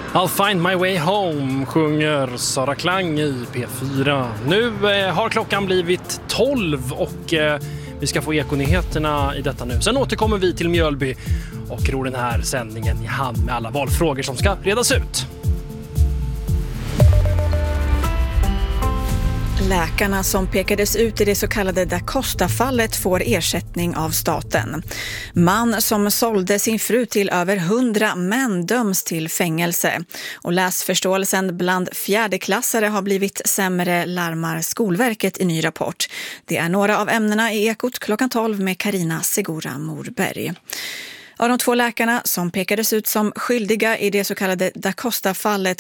I'll find my way home, sjunger Sara Klang i P4. Nu har klockan blivit 12 och vi ska få ekonyheterna i detta nu. Sen återkommer vi till Mjölby och ror den här sändningen i hand med alla valfrågor som ska redas ut. Läkarna som pekades ut i det så kallade Da Costa-fallet får ersättning av staten. Man som sålde sin fru till över 100 män döms till fängelse. Och läsförståelsen bland fjärdeklassare har blivit sämre, larmar Skolverket i ny rapport. Det är några av ämnena i Ekot klockan 12 med Carina Segura Morberg. Av de 2 läkarna som pekades ut som skyldiga i det så kallade Da Costa-fallet